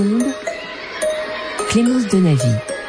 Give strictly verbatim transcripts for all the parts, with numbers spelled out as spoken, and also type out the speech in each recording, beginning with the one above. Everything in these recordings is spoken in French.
Clémence Denavy.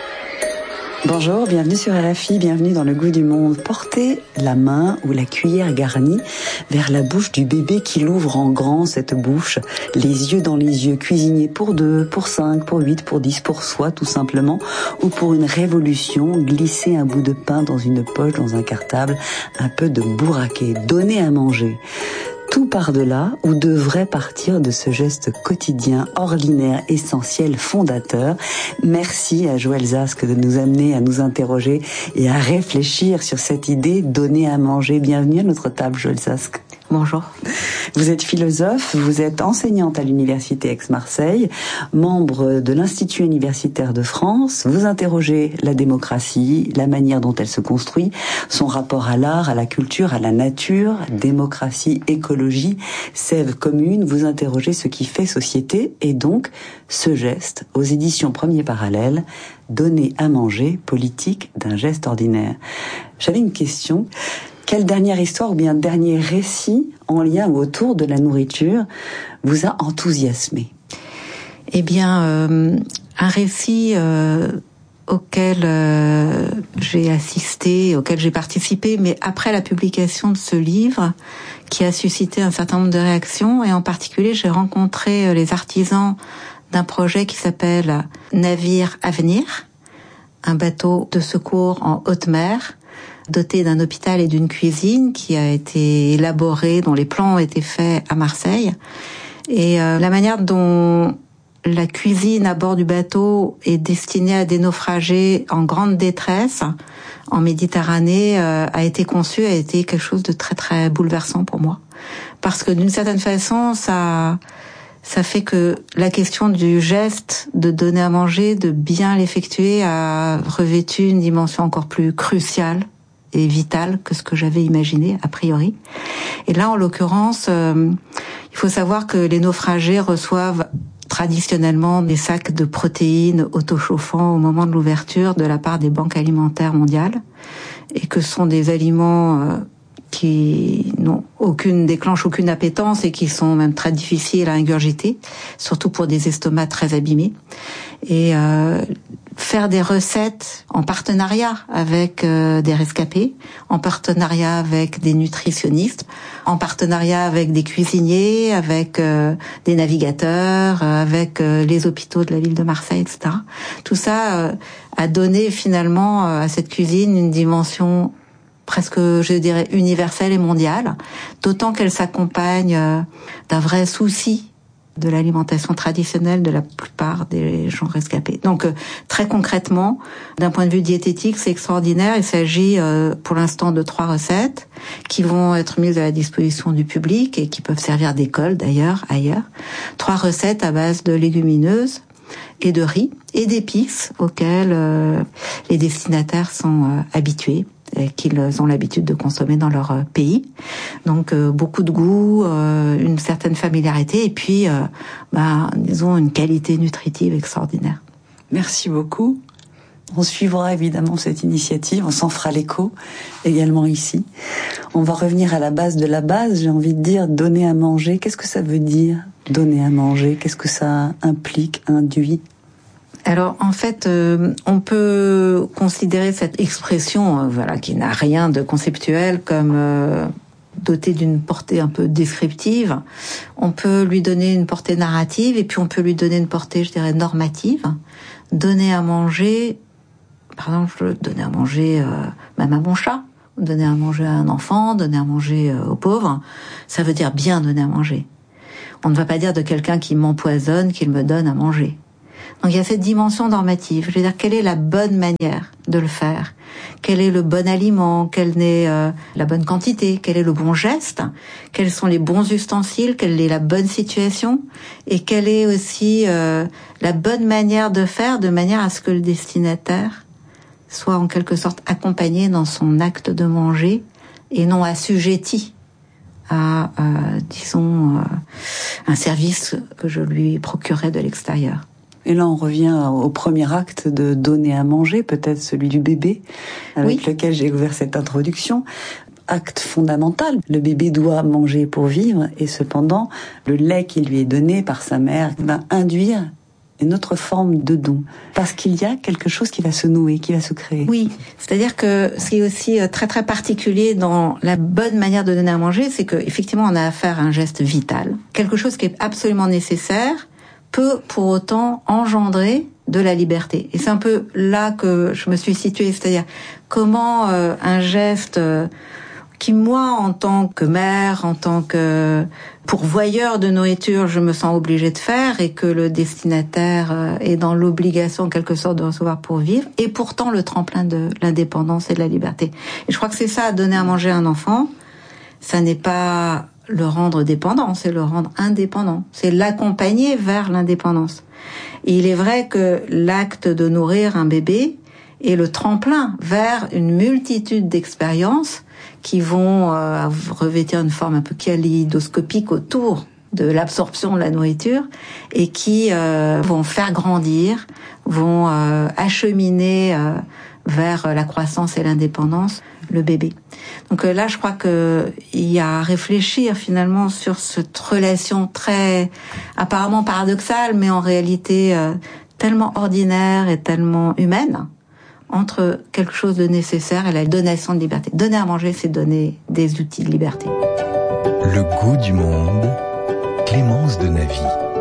Bonjour, bienvenue sur R F I, bienvenue dans Le Goût du Monde. Portez la main ou la cuillère garnie vers la bouche du bébé qui l'ouvre en grand, cette bouche, les yeux dans les yeux, cuisinier pour deux, pour cinq, pour huit, pour dix, pour soi tout simplement, ou pour une révolution, glisser un bout de pain dans une poche, dans un cartable, un peu de bourraquet, donner à manger. Tout par-delà, ou devrait partir de ce geste quotidien, ordinaire, essentiel, fondateur. Merci à Joël Zask de nous amener à nous interroger et à réfléchir sur cette idée, donner à manger. Bienvenue à notre table, Joël Zask. Bonjour. Vous êtes philosophe, vous êtes enseignante à l'Université Aix-Marseille, membre de l'Institut universitaire de France. Vous interrogez la démocratie, la manière dont elle se construit, son rapport à l'art, à la culture, à la nature, démocratie, écologie, sève commune. Vous interrogez ce qui fait société et donc ce geste aux éditions Premier Parallèle, donner à manger, politique d'un geste ordinaire. J'avais une question. Quelle dernière histoire ou bien dernier récit en lien ou autour de la nourriture vous a enthousiasmé ? Eh bien, euh, un récit euh, auquel euh, j'ai assisté, auquel j'ai participé, mais après la publication de ce livre, qui a suscité un certain nombre de réactions, et en particulier, j'ai rencontré les artisans d'un projet qui s'appelle Navire Avenir, un bateau de secours en haute mer, doté d'un hôpital et d'une cuisine qui a été élaborée, dont les plans ont été faits à Marseille. Et euh, la manière dont la cuisine à bord du bateau est destinée à des naufragés en grande détresse en Méditerranée euh, a été conçue, a été quelque chose de très très bouleversant pour moi. Parce que d'une certaine façon, ça... ça fait que la question du geste de donner à manger, de bien l'effectuer, a revêtu une dimension encore plus cruciale et vitale que ce que j'avais imaginé a priori. Et là, en l'occurrence, euh, il faut savoir que les naufragés reçoivent traditionnellement des sacs de protéines autochauffants au moment de l'ouverture de la part des banques alimentaires mondiales, et que ce sont des aliments euh, qui n'ont aucune, déclenchent aucune appétence et qui sont même très difficiles à ingurgiter, surtout pour des estomacs très abîmés. Et euh, faire des recettes en partenariat avec euh, des rescapés, en partenariat avec des nutritionnistes, en partenariat avec des cuisiniers, avec euh, des navigateurs, euh, avec euh, les hôpitaux de la ville de Marseille, et cetera. Tout ça euh, a donné finalement euh, à cette cuisine une dimension presque, je dirais, universelle et mondiale, d'autant qu'elle s'accompagne euh, d'un vrai souci de l'alimentation traditionnelle de la plupart des gens rescapés. Donc, euh, très concrètement, d'un point de vue diététique, c'est extraordinaire. Il s'agit euh, pour l'instant de trois recettes qui vont être mises à la disposition du public et qui peuvent servir d'école d'ailleurs, ailleurs. Trois recettes à base de légumineuses et de riz et d'épices auxquelles euh, les destinataires sont euh, habitués, qu'ils ont l'habitude de consommer dans leur pays. Donc euh, beaucoup de goût, euh, une certaine familiarité et puis, euh, bah, disons, une qualité nutritive extraordinaire. Merci beaucoup. On suivra évidemment cette initiative, on s'en fera l'écho également ici. On va revenir à la base de la base, j'ai envie de dire donner à manger. Qu'est-ce que ça veut dire, donner à manger ? Qu'est-ce que ça implique, induit ? Alors en fait, euh, on peut considérer cette expression, euh, voilà, qui n'a rien de conceptuel, comme euh, dotée d'une portée un peu descriptive. On peut lui donner une portée narrative et puis on peut lui donner une portée, je dirais, normative. Donner à manger, par exemple, donner à manger euh, même à mon chat, donner à manger à un enfant, donner à manger euh, aux pauvres, ça veut dire bien donner à manger. On ne va pas dire de quelqu'un qui m'empoisonne qu'il me donne à manger. Donc il y a cette dimension normative. Je veux dire, quelle est la bonne manière de le faire ? Quel est le bon aliment ? Quelle est euh, la bonne quantité ? Quel est le bon geste ? Quels sont les bons ustensiles ? Quelle est la bonne situation ? Et quelle est aussi euh, la bonne manière de faire, de manière à ce que le destinataire soit en quelque sorte accompagné dans son acte de manger et non assujetti à, euh, disons, euh, un service que je lui procurais de l'extérieur. Et là, on revient au premier acte de donner à manger, peut-être celui du bébé, avec oui. lequel j'ai ouvert cette introduction. Acte fondamental. Le bébé doit manger pour vivre, et cependant, le lait qui lui est donné par sa mère va induire une autre forme de don, parce qu'il y a quelque chose qui va se nouer, qui va se créer. Oui, c'est-à-dire que ce qui est aussi très très particulier dans la bonne manière de donner à manger, c'est que effectivement on a affaire à un geste vital, quelque chose qui est absolument nécessaire, peut pour autant engendrer de la liberté. Et c'est un peu là que je me suis située, c'est-à-dire comment euh, un geste euh, qui, moi, en tant que mère, en tant que pourvoyeur de nourriture, je me sens obligée de faire et que le destinataire euh, est dans l'obligation, en quelque sorte, de recevoir pour vivre, et pourtant le tremplin de l'indépendance et de la liberté. Et je crois que c'est ça, donner à manger à un enfant, ça n'est pas le rendre dépendant, c'est le rendre indépendant. C'est l'accompagner vers l'indépendance. Et il est vrai que l'acte de nourrir un bébé est le tremplin vers une multitude d'expériences qui vont euh, revêtir une forme un peu kaléidoscopique autour de l'absorption de la nourriture et qui euh, vont faire grandir, vont euh, acheminer euh, vers la croissance et l'indépendance le bébé. Donc là, je crois que il y a à réfléchir finalement sur cette relation très apparemment paradoxale, mais en réalité euh, tellement ordinaire et tellement humaine entre quelque chose de nécessaire et la donation de liberté. Donner à manger, c'est donner des outils de liberté. Le goût du monde, Clémence de Navy.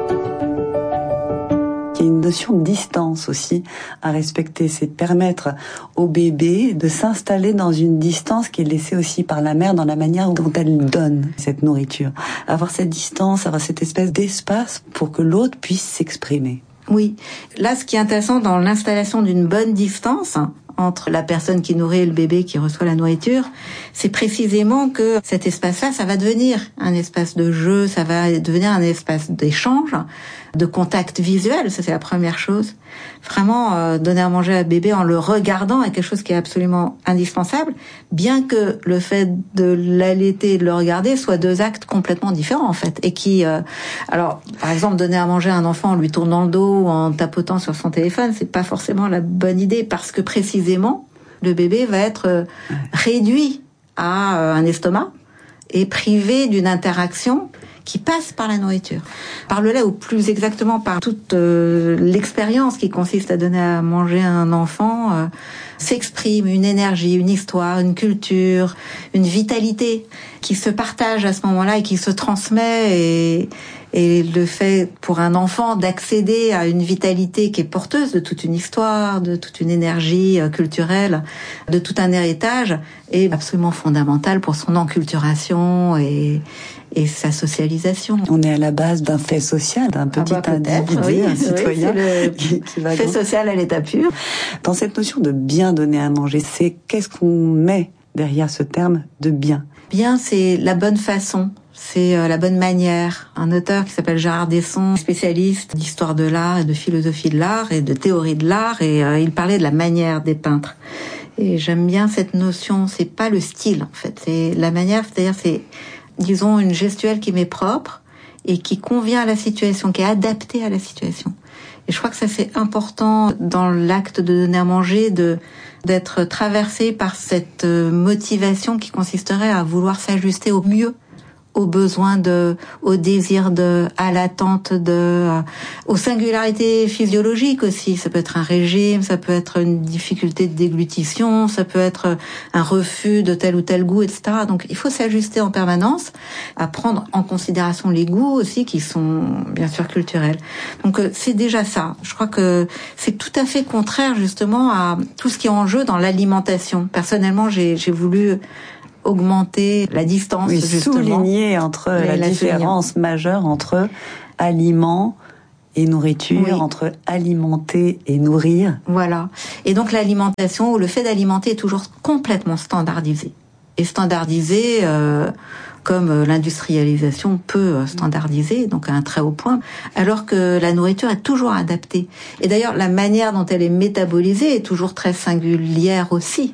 Il y a une notion de distance aussi à respecter, c'est permettre au bébé de s'installer dans une distance qui est laissée aussi par la mère dans la manière dont elle donne cette nourriture. Avoir cette distance, avoir cette espèce d'espace pour que l'autre puisse s'exprimer. Oui. Là, ce qui est intéressant dans l'installation d'une bonne distance entre la personne qui nourrit et le bébé qui reçoit la nourriture, c'est précisément que cet espace-là, ça va devenir un espace de jeu, ça va devenir un espace d'échange, de contact visuel, ça c'est la première chose. Vraiment, euh, donner à manger à bébé en le regardant est quelque chose qui est absolument indispensable, bien que le fait de l'allaiter et de le regarder soit deux actes complètement différents en fait, et qui, euh, alors par exemple donner à manger à un enfant en lui tournant le dos ou en tapotant sur son téléphone, c'est pas forcément la bonne idée parce que précisément le bébé va être euh, réduit à euh, un estomac et privé d'une interaction qui passe par la nourriture. Par le lait, ou plus exactement par toute euh, l'expérience qui consiste à donner à manger à un enfant, euh, s'exprime une énergie, une histoire, une culture, une vitalité qui se partage à ce moment-là et qui se transmet. Et, et le fait pour un enfant d'accéder à une vitalité qui est porteuse de toute une histoire, de toute une énergie culturelle, de tout un héritage, est absolument fondamental pour son enculturation et et sa socialisation. On est à la base d'un fait social, d'un petit ah bah individu, oui, un citoyen oui, c'est le qui, qui va fait grand... social à l'état pur. Dans cette notion de bien donner à manger, c'est qu'est-ce qu'on met derrière ce terme de bien? Bien, c'est la bonne façon. C'est euh, la bonne manière. Un auteur qui s'appelle Gérard Desson, spécialiste d'histoire de l'art et de philosophie de l'art et de théorie de l'art, et euh, il parlait de la manière des peintres. Et j'aime bien cette notion. C'est pas le style en fait, c'est la manière. C'est-à-dire c'est disons une gestuelle qui m'est propre et qui convient à la situation, qui est adaptée à la situation. Et je crois que ça c'est important dans l'acte de donner à manger, de d'être traversé par cette motivation qui consisterait à vouloir s'ajuster au mieux aux besoins de, au désir de, à l'attente de, aux singularités physiologiques aussi. Ça peut être un régime, ça peut être une difficulté de déglutition, ça peut être un refus de tel ou tel goût, et cetera. Donc, il faut s'ajuster en permanence, à prendre en considération les goûts aussi, qui sont bien sûr culturels. Donc, c'est déjà ça. Je crois que c'est tout à fait contraire justement à tout ce qui est en jeu dans l'alimentation. Personnellement, j'ai, j'ai voulu augmenter la distance, oui, justement. Souligner entre oui, la, la différence souligner. majeure entre aliment et nourriture, oui. entre alimenter et nourrir. Voilà. Et donc l'alimentation, ou le fait d'alimenter est toujours complètement standardisé. Et standardisé, euh, comme l'industrialisation peut standardiser, donc à un très haut point, alors que la nourriture est toujours adaptée. Et d'ailleurs, la manière dont elle est métabolisée est toujours très singulière aussi.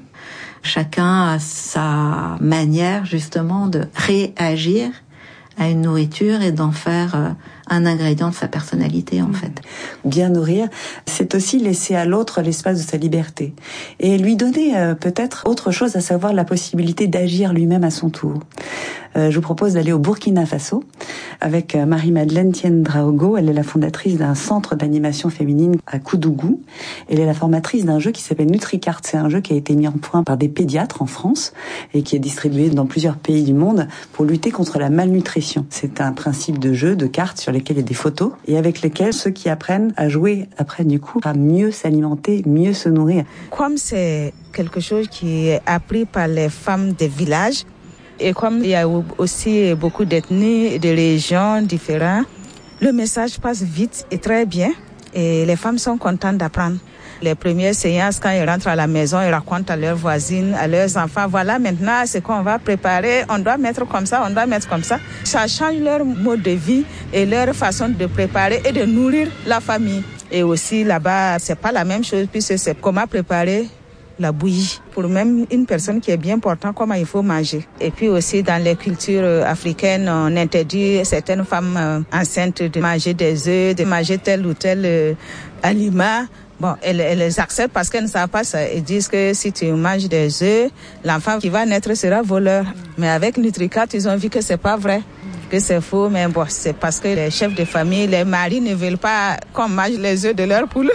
Chacun a sa manière justement de réagir à une nourriture et d'en faire un ingrédient de sa personnalité en fait. Bien nourrir, c'est aussi laisser à l'autre l'espace de sa liberté et lui donner euh, peut-être autre chose, à savoir la possibilité d'agir lui-même à son tour. euh, je vous propose d'aller au Burkina Faso avec euh, Marie-Madeleine Tiendraogo. Elle est la fondatrice d'un centre d'animation féminine à Koudougou. Elle est la formatrice d'un jeu qui s'appelle NutriCart. C'est un jeu qui a été mis en point par des pédiatres en France et qui est distribué dans plusieurs pays du monde pour lutter contre la malnutrition. C'est un principe de jeu, de cartes sur lesquelles il y a des photos et avec lesquelles ceux qui apprennent à jouer apprennent du coup à mieux s'alimenter, mieux se nourrir. Comme c'est quelque chose qui est appris par les femmes des villages et comme il y a aussi beaucoup d'ethnies et de régions différentes, le message passe vite et très bien et les femmes sont contentes d'apprendre. Les premières séances, quand ils rentrent à la maison, ils racontent à leurs voisines, à leurs enfants, voilà maintenant ce qu'on va préparer, on doit mettre comme ça, on doit mettre comme ça. Ça change leur mode de vie et leur façon de préparer et de nourrir la famille. Et aussi là-bas, c'est pas la même chose puisque c'est comment préparer la bouillie. Pour même une personne qui est bien portante, comment il faut manger. Et puis aussi dans les cultures africaines, on interdit certaines femmes enceintes de manger des œufs, de manger tel ou tel euh, aliment. Bon, elles, elles les acceptent parce qu'elles ne savent pas ça. Elles disent que si tu manges des œufs, l'enfant qui va naître sera voleur. Mais avec NutriCart, ils ont vu que c'est pas vrai, que c'est faux. Mais bon, c'est parce que les chefs de famille, les maris ne veulent pas qu'on mange les œufs de leur poule.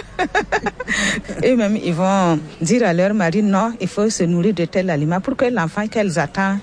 Et même, ils vont dire à leur mari, non, il faut se nourrir de tel aliment pour que l'enfant qu'elles attendent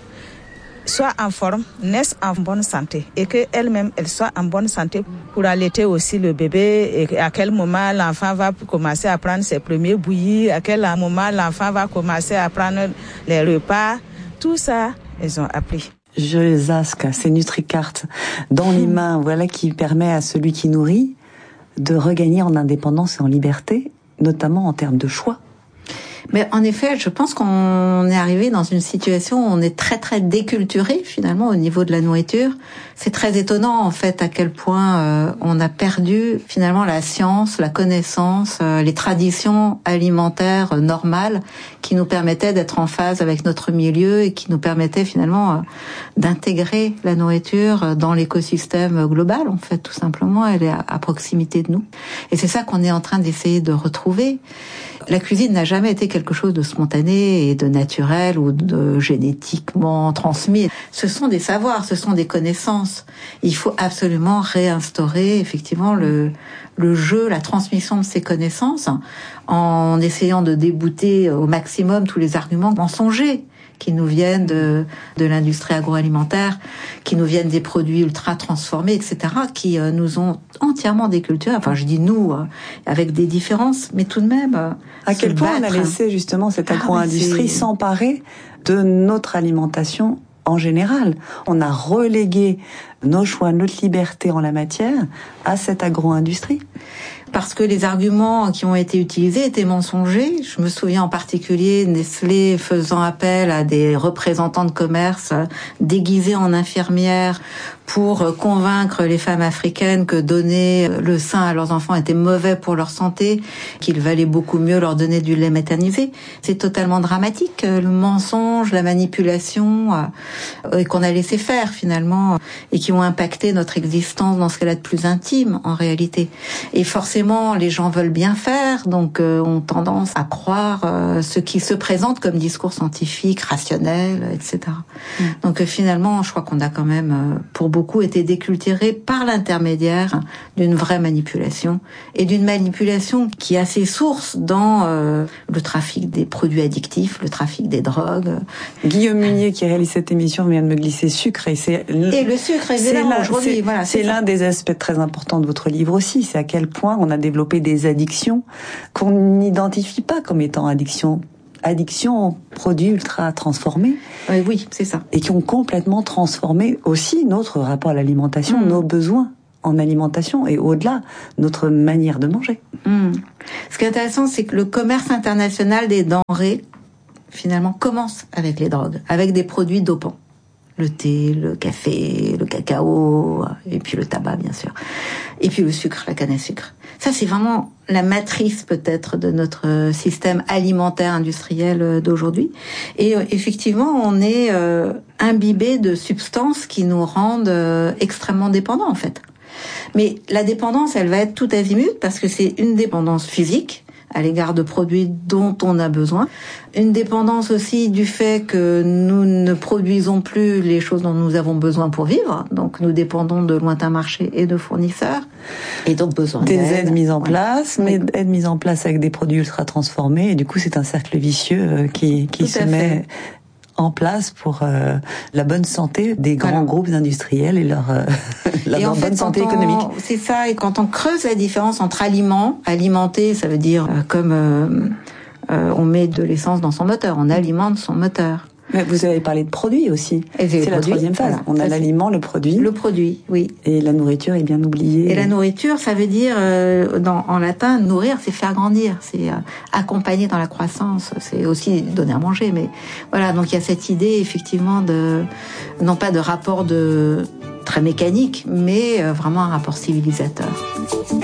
soit en forme, naisse en bonne santé et qu'elle-même, elle soit en bonne santé pour allaiter aussi le bébé et à quel moment l'enfant va commencer à prendre ses premiers bouillies, à quel moment l'enfant va commencer à prendre les repas. Tout ça, ils ont appris. Jules Ask, c'est NutriCart dans les mains, voilà qui permet à celui qui nourrit de regagner en indépendance et en liberté, notamment en termes de choix. Mais en effet, je pense qu'on est arrivé dans une situation où on est très très déculturé finalement au niveau de la nourriture. C'est très étonnant en fait à quel point euh, on a perdu finalement la science, la connaissance, euh, les traditions alimentaires euh, normales qui nous permettaient d'être en phase avec notre milieu et qui nous permettaient finalement euh, d'intégrer la nourriture dans l'écosystème global en fait tout simplement. Elle est à, à proximité de nous. Et c'est ça qu'on est en train d'essayer de retrouver. La cuisine n'a jamais été quelque chose de spontané et de naturel ou de génétiquement transmis. Ce sont des savoirs, ce sont des connaissances. Il faut absolument réinstaurer effectivement le, le jeu, la transmission de ces connaissances en essayant de débouter au maximum tous les arguments mensongers qui nous viennent de, de l'industrie agroalimentaire, qui nous viennent des produits ultra transformés, et cetera, qui euh, nous ont entièrement déculturés. Enfin, je dis nous, euh, avec des différences, mais tout de même. Euh, à quel point on a laissé justement cette agro-industrie ah, s'emparer de notre alimentation en général. On a relégué nos choix, notre liberté en la matière à cette agro-industrie. Parce que les arguments qui ont été utilisés étaient mensongers. Je me souviens en particulier Nestlé faisant appel à des représentants de commerce déguisés en infirmières pour convaincre les femmes africaines que donner le sein à leurs enfants était mauvais pour leur santé, qu'il valait beaucoup mieux leur donner du lait maternisé. C'est totalement dramatique, le mensonge, la manipulation, et qu'on a laissé faire finalement, et qui ont impacté notre existence dans ce qu'elle a de plus intime en réalité. Et forcément, les gens veulent bien faire, donc euh, ont tendance à croire euh, ce qui se présente comme discours scientifique, rationnel, et cetera. Mmh. Donc euh, finalement, je crois qu'on a quand même, euh, pour beaucoup, été déculturé par l'intermédiaire d'une vraie manipulation, et d'une manipulation qui a ses sources dans euh, le trafic des produits addictifs, le trafic des drogues. Guillaume Munier, qui réalise cette émission, vient de me glisser sucre, et c'est le, et le sucre, évidemment, aujourd'hui, c'est, voilà, c'est, c'est l'un des aspects très importants de votre livre aussi, c'est à quel point on a développé des addictions qu'on n'identifie pas comme étant addictions. Addictions aux produits ultra transformés. Oui, oui, c'est ça. Et qui ont complètement transformé aussi notre rapport à l'alimentation, mmh. nos besoins en alimentation et au-delà, notre manière de manger. Mmh. Ce qui est intéressant, c'est que le commerce international des denrées, finalement, commence avec les drogues, avec des produits dopants. Le thé, le café, le cacao, et puis le tabac, bien sûr. Et puis le sucre, la canne à sucre. Ça, c'est vraiment la matrice, peut-être, de notre système alimentaire industriel d'aujourd'hui. Et euh, effectivement, on est euh, imbibé de substances qui nous rendent euh, extrêmement dépendants, en fait. Mais la dépendance, elle va être tout azimut, parce que c'est une dépendance physique, à l'égard de produits dont on a besoin. Une dépendance aussi du fait que nous ne produisons plus les choses dont nous avons besoin pour vivre. Donc nous dépendons de lointains marchés et de fournisseurs. Et donc besoin des d'aide. aides mises en Ouais. place, mais Oui. aides mises en place avec des produits ultra transformés. Et du coup, c'est un cercle vicieux qui, qui Tout se à met fait. en place pour euh, la bonne santé des grands Voilà. groupes industriels et leur, euh, la Et en bonne fait, santé quand on- économique. C'est ça, et quand on creuse la différence entre aliments, alimenter, ça veut dire euh, comme euh, euh, on met de l'essence dans son moteur, on alimente son moteur. Mais vous avez parlé de produits aussi. Et c'est les C'est la produits, troisième phase. voilà. On a Ça, c'est- l'aliment, le produit, Le produit, oui. et la nourriture est bien oubliée. Et la nourriture, ça veut dire, euh, dans, en latin, nourrir, c'est faire grandir, c'est euh, accompagner dans la croissance, c'est aussi donner à manger. Mais voilà, donc il y a cette idée, effectivement, de non pas de rapport de très mécanique, mais euh, vraiment un rapport civilisateur.